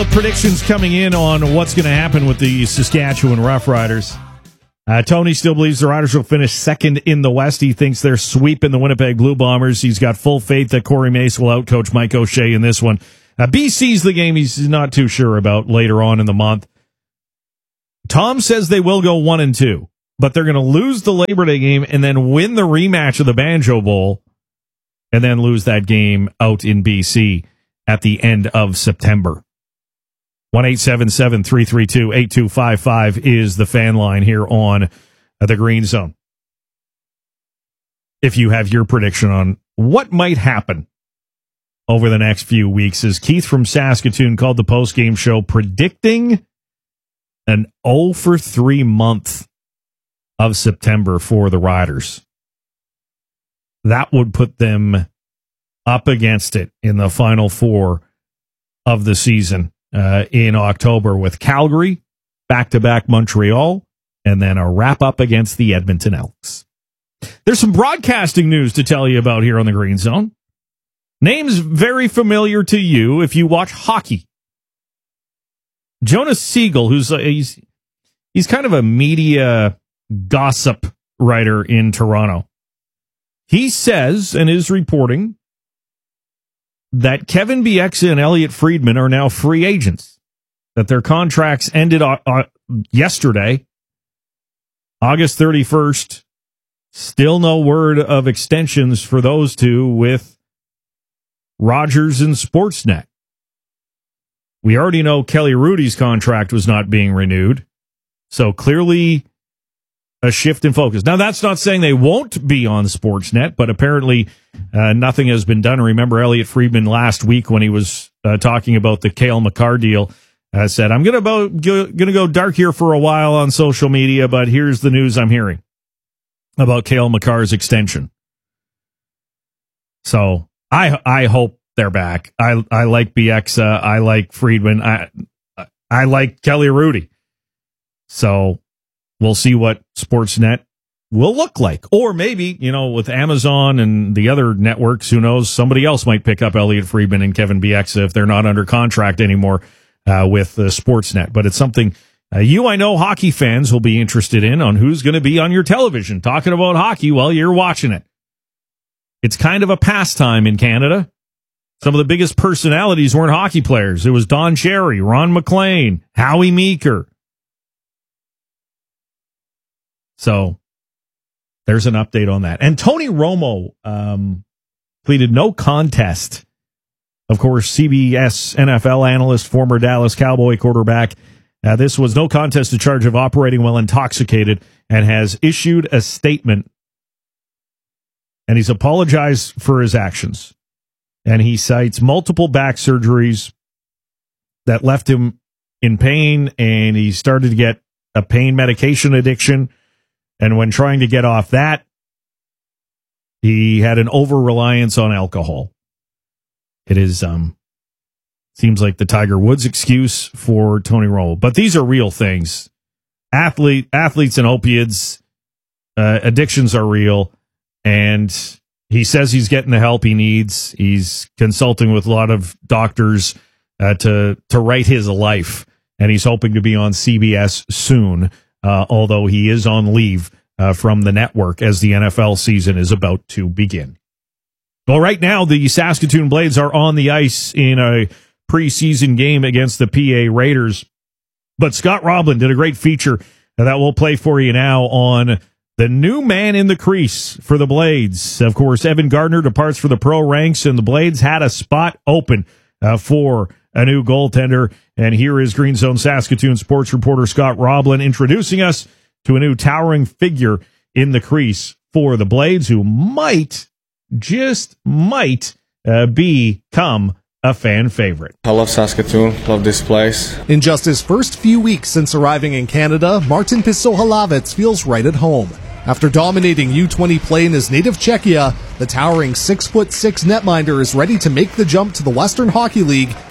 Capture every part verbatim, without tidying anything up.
Predictions coming in on what's going to happen with the Saskatchewan Roughriders. Uh, Tony still believes the Riders will finish second in the West. He thinks they're sweeping the Winnipeg Blue Bombers. He's got full faith that Corey Mace will outcoach Mike O'Shea in this one. Uh, B C's the game he's not too sure about later on in the month. Tom says they will go one and two, but they're going to lose the Labor Day game and then win the rematch of the Banjo Bowl and then lose that game out in B C at the end of September. one eight seven seven, three three two, eight two five five is the fan line here on the Green Zone. If you have your prediction on what might happen over the next few weeks, as Keith from Saskatoon called the post-game show, predicting an oh for three month of September for the Riders. That would put them up against it in the final four of the season. Uh, in October with Calgary, back-to-back Montreal, and then a wrap-up against the Edmonton Elks. There's some broadcasting news to tell you about here on the Green Zone. Names very familiar to you if you watch hockey. Jonas Siegel, who's uh, he's, he's kind of a media gossip writer in Toronto. He says, and is reporting, that Kevin Bieksa and Elliot Friedman are now free agents, that their contracts ended uh, uh, yesterday, August thirty-first. Still no word of extensions for those two with Rogers and Sportsnet. We already know Kelly Rudy's contract was not being renewed, so clearly a shift in focus. Now, that's not saying they won't be on Sportsnet, but apparently uh, nothing has been done. Remember Elliot Friedman last week when he was uh, talking about the Cale Makar deal, uh, said, I'm going to go, gonna go dark here for a while on social media, but here's the news I'm hearing about Cale Makar's extension. So I I hope they're back. I I like Bieksa. I like Friedman. I I like Kelly Rudy. So we'll see what Sportsnet will look like. Or maybe, you know, with Amazon and the other networks, who knows, somebody else might pick up Elliot Friedman and Kevin Bieksa if they're not under contract anymore uh, with uh, Sportsnet. But it's something uh, you, I know, hockey fans will be interested in, on who's going to be on your television talking about hockey while you're watching it. It's kind of a pastime in Canada. Some of the biggest personalities weren't hockey players. It was Don Cherry, Ron McLean, Howie Meeker. So there's an update on that. And Tony Romo um, pleaded no contest. Of course, C B S N F L analyst, former Dallas Cowboy quarterback. Uh, this was no contest to charge of operating while intoxicated, and has issued a statement. And he's apologized for his actions. And he cites multiple back surgeries that left him in pain, and he started to get a pain medication addiction. And when trying to get off that, he had an over-reliance on alcohol. It is, um, seems like the Tiger Woods excuse for Tony Romo. But these are real things. Athlete, athletes and opiates, uh, addictions are real. And he says he's getting the help he needs. He's consulting with a lot of doctors uh, to, to right his life. And he's hoping to be on C B S soon. Uh, although he is on leave uh, from the network as the N F L season is about to begin. Well, right now, the Saskatoon Blades are on the ice in a preseason game against the P A Raiders. But Scott Roblin did a great feature that we'll play for you now on the new man in the crease for the Blades. Of course, Evan Gardner departs for the pro ranks, and the Blades had a spot open uh, for a new goaltender. And here is Green Zone Saskatoon sports reporter Scott Roblin introducing us to a new towering figure in the crease for the Blades, who might, just might, uh, become a fan favorite. I love Saskatoon, love this place. In just his first few weeks since arriving in Canada, Martin Pisohalavets feels right at home. After dominating U twenty play in his native Czechia, the towering six foot six netminder is ready to make the jump to the Western Hockey League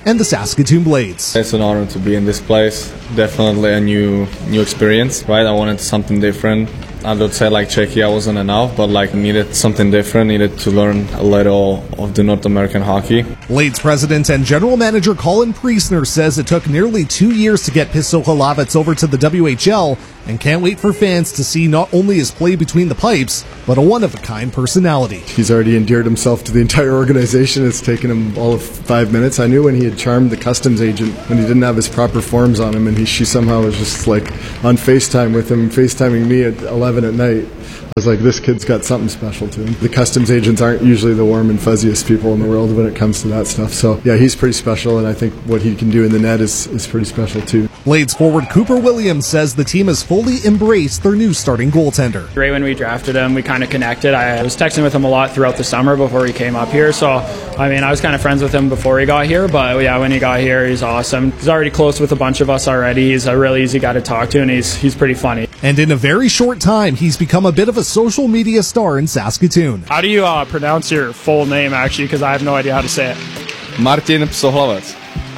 and the Saskatoon Blades. It's an honor to be in this place. Definitely a new new experience, right? I wanted something different. I would say like Czechia wasn't enough, but like needed something different, needed to learn a little of the North American hockey. Blades president and general manager Colin Priestner says it took nearly two years to get Pisso Hlavec over to the W H L and can't wait for fans to see not only his play between the pipes, but a one-of-a-kind personality. He's already endeared himself to the entire organization. It's taken him all of five minutes. I knew when he had charmed the customs agent, when he didn't have his proper forms on him, and he, she somehow was just like on FaceTime with him, FaceTiming me at eleven at night. I was like, this kid's got something special to him. The customs agents aren't usually the warm and fuzziest people in the world when it comes to that stuff. So, yeah, he's pretty special, and I think what he can do in the net is, is pretty special, too. Blades forward Cooper Williams says the team has fully embraced their new starting goaltender. Right when we drafted him, we kind of connected. I was texting with him a lot throughout the summer before he came up here. So, I mean, I was kind of friends with him before he got here, but yeah, when he got here, he's awesome. He's already close with a bunch of us already. He's a really easy guy to talk to, and he's he's pretty funny. And in a very short time, he's become a bit of a social media star in Saskatoon. How do you uh, pronounce your full name, actually? Because I have no idea how to say it. Martin Pisso Hlavec.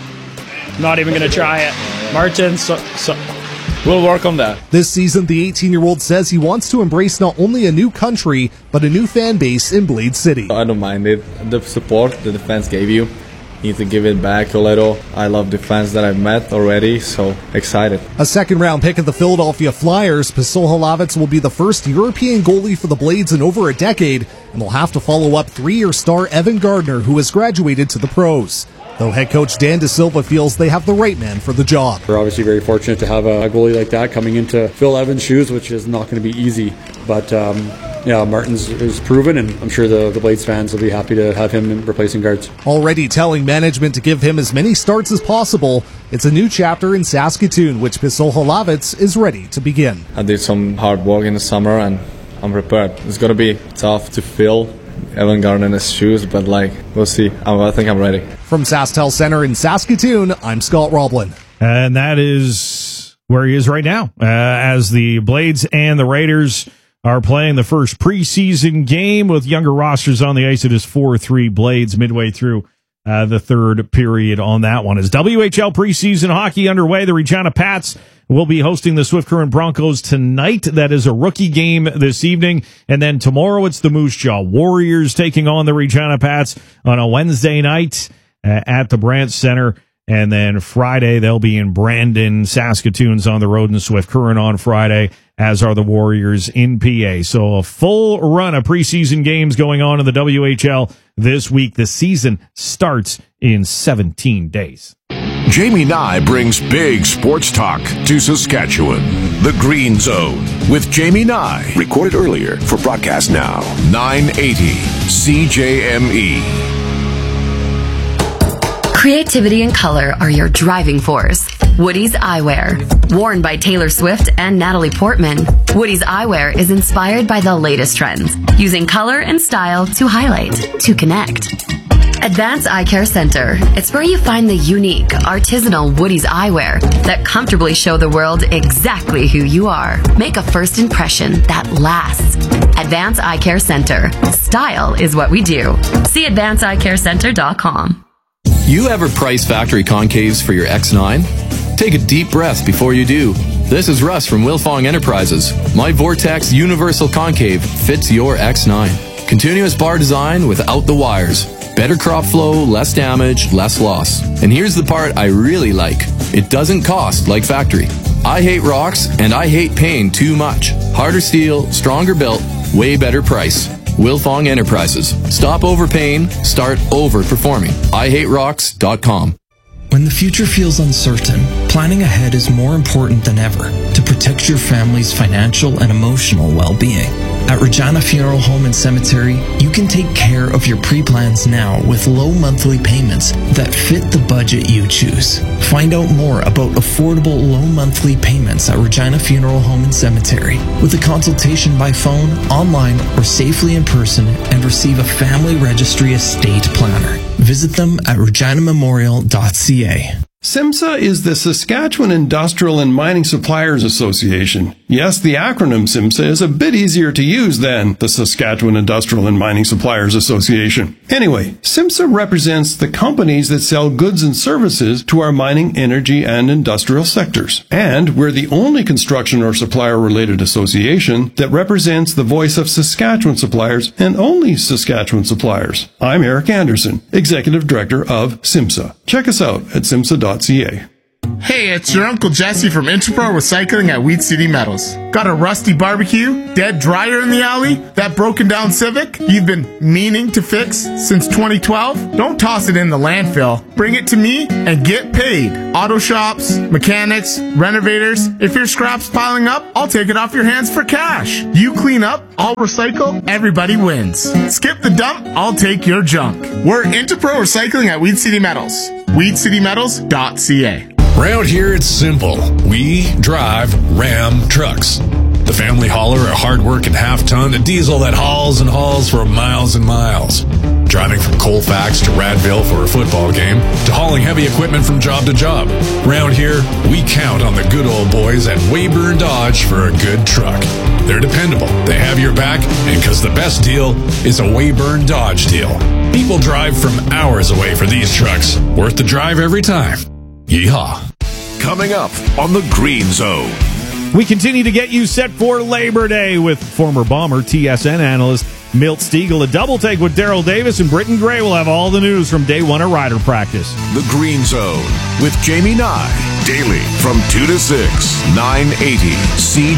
Not even going to try it. Martin, so, so. We'll work on that. This season, the eighteen-year-old says he wants to embrace not only a new country, but a new fan base in Blade City. I don't mind it. The support that the fans gave you, you need to give it back a little. I love the fans that I've met already, so excited. A second-round pick of the Philadelphia Flyers, Pisso Hlavec will be the first European goalie for the Blades in over a decade, and they'll have to follow up three-year star Evan Gardner, who has graduated to the pros. Though head coach Dan De Silva feels they have the right man for the job. We're obviously very fortunate to have a goalie like that coming into Phil Evans' shoes, which is not going to be easy. But um, yeah, Martin's is proven, and I'm sure the, the Blades fans will be happy to have him replacing guards. Already telling management to give him as many starts as possible, it's a new chapter in Saskatoon, which Pisso Hlavec is ready to begin. I did some hard work in the summer, and I'm prepared. It's going to be tough to fill Evan Gardner's shoes, but like, we'll see. I think I'm ready. From SaskTel Center in Saskatoon, I'm Scott Roblin. And that is where he is right now, uh, as the Blades and the Raiders are playing the first preseason game with younger rosters on the ice. It is four three Blades midway through uh, the third period on that one. As W H L preseason hockey underway, the Regina Pats will be hosting the Swift Current Broncos tonight. That is a rookie game this evening. And then tomorrow it's the Moose Jaw Warriors taking on the Regina Pats on a Wednesday night uh, at the Brandt Center. And then Friday they'll be in Brandon. Saskatoon's on the road in Swift Current on Friday, as are the Warriors in P A. So a full run of preseason games going on in the W H L this week. The season starts in seventeen days. Jamie Nye brings big sports talk to Saskatchewan. The Green Zone with Jamie Nye. Recorded earlier for broadcast now. nine eighty C J M E. Creativity and color are your driving force. Woody's Eyewear. Worn by Taylor Swift and Natalie Portman, Woody's Eyewear is inspired by the latest trends, using color and style to highlight, to connect. Advanced Eye Care Center. It's where you find the unique, artisanal Woody's eyewear that comfortably show the world exactly who you are. Make a first impression that lasts. Advanced Eye Care Center. Style is what we do. See advanced eye care center dot com. You ever price factory concaves for your X nine? Take a deep breath before you do. This is Russ from Wilfong Enterprises. My Vortex Universal Concave fits your X nine. Continuous bar design without the wires. Better crop flow, less damage, less loss. And here's the part I really like. It doesn't cost like factory. I hate rocks and I hate paying too much. Harder steel, stronger built, way better price. Wilfong Enterprises. Stop overpaying, start overperforming. I hate rocks dot com. When the future feels uncertain, planning ahead is more important than ever to protect your family's financial and emotional well-being. At Regina Funeral Home and Cemetery, you can take care of your pre-plans now with low monthly payments that fit the budget you choose. Find out more about affordable low monthly payments at Regina Funeral Home and Cemetery with a consultation by phone, online, or safely in person, and receive a family registry estate planner. Visit them at regina memorial dot c a. SIMSA is the Saskatchewan Industrial and Mining Suppliers Association. Yes, the acronym SIMSA is a bit easier to use than the Saskatchewan Industrial and Mining Suppliers Association. Anyway, SIMSA represents the companies that sell goods and services to our mining, energy, and industrial sectors. And we're the only construction or supplier-related association that represents the voice of Saskatchewan suppliers and only Saskatchewan suppliers. I'm Eric Anderson, Executive Director of SIMSA. Check us out at simsa dot c a. Hey, it's your Uncle Jesse from Interpro Recycling at Weed City Metals. Got a rusty barbecue, dead dryer in the alley, that broken down Civic you've been meaning to fix since twenty twelve? Don't toss it in the landfill. Bring it to me and get paid. Auto shops, mechanics, renovators. If your scrap's piling up, I'll take it off your hands for cash. You clean up, I'll recycle, everybody wins. Skip the dump, I'll take your junk. We're Interpro Recycling at Weed City Metals. weed city metals dot c a. Round here, it's simple. We drive Ram trucks. The family hauler, a hard-working half-ton, a diesel that hauls and hauls for miles and miles. Driving from Colfax to Radville for a football game, to hauling heavy equipment from job to job. Round here, we count on the good old boys at Weyburn Dodge for a good truck. They're dependable, they have your back, and because the best deal is a Weyburn Dodge deal. People drive from hours away for these trucks. Worth the drive every time. Yeehaw. Coming up on the Green Zone. We continue to get you set for Labor Day with former Bomber T S N analyst Milt Stiegel. A double take with Daryl Davis and Britton Gray will have all the news from day one of rider practice. The Green Zone with Jamie Nye. Daily from two to six, nine eighty C